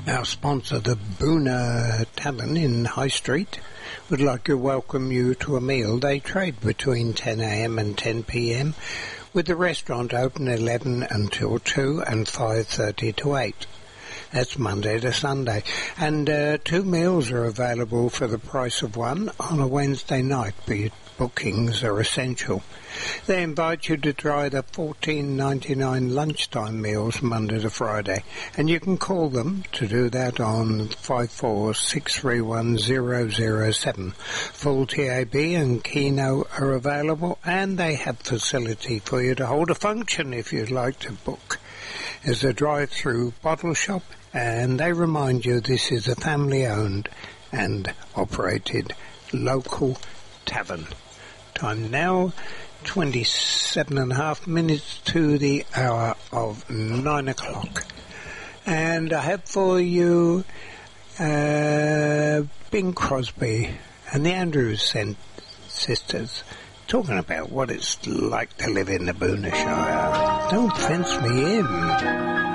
Our sponsor, the Boona Tavern in High Street, would like to welcome you to a meal. They trade between 10 a.m. and 10 p.m, with the restaurant open 11 until 2 and 5:30 to 8. That's Monday to Sunday. And 2 meals are available for the price of one on a Wednesday night. Bookings are essential. They invite you to try the $14.99 lunchtime meals Monday to Friday, and you can call them to do that on 54631007. Full TAB and Keno are available, and they have facility for you to hold a function if you'd like to book. There's a drive-through bottle shop, and they remind you this is a family-owned and operated local tavern. Time now, 27.5 minutes to the hour of 9 o'clock. And I have for you Bing Crosby and the Andrews sisters talking about what it's like to live in the Boona Shire. Don't fence me in.